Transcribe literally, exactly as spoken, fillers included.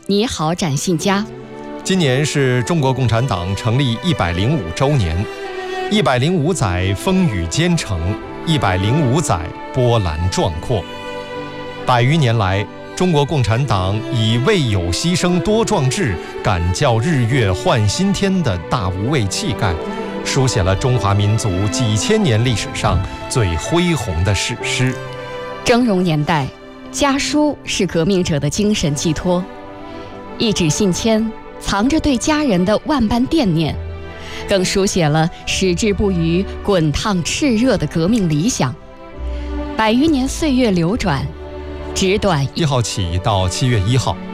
你好，展信佳。 今年是中国共产党成立一百零五周年，一百零五载风雨兼程，一百零五载波澜壮阔。百余年来，中国共产党以为有牺牲多壮志，敢教日月换新天的大无畏气概，书写了中华民族几千年历史上最恢宏的史诗。 峥嵘年代，家书是革命者的精神寄托，一纸信签藏着对家人的万般惦念，更书写了矢志不渝、滚烫炽热的革命理想。百余年岁月流转，纸短一号起到七月一号，